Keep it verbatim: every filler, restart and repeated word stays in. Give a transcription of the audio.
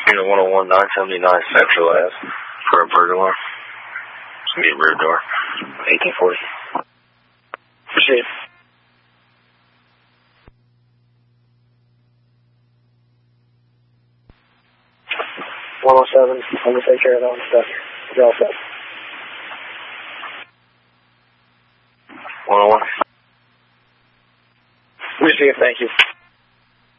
Unit one oh one, nine seventy-nine Central Ave for a burglar. It's going to be a rear door. eighteen forty. Proceed. one oh seven, I'm going to take care of that one stuff. You're all set. one oh one. Receive, thank you.